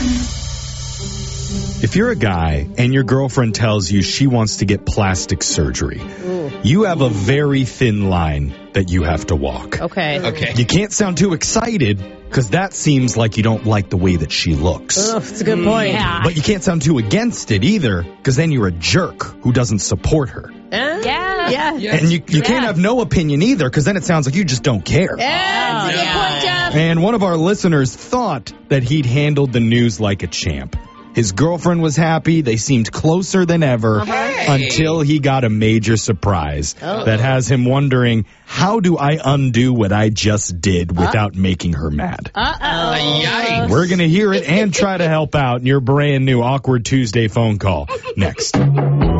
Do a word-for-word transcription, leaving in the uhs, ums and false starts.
If you're a guy and your girlfriend tells you she wants to get plastic surgery, Ooh. you have a very thin line that you have to walk. Okay. Okay. You can't sound too excited because that seems like you don't like the way that she looks. Oh, that's a good point. Yeah. But you can't sound too against it either because then you're a jerk who doesn't support her. Uh, Yeah. Yeah. Yes. And you, you Yeah. can't have no opinion either because then it sounds like you just don't care. Yeah, that's a Yeah. good point, Jeff. And one of our listeners thought that he'd handled the news like a champ. His girlfriend was happy. They seemed closer than ever Hey. until he got a major surprise Oh. that has him wondering, how do I undo what I just did without making her mad? Uh-oh. Yikes. We're going to hear it and try to help out in your brand new Awkward Tuesday phone call next.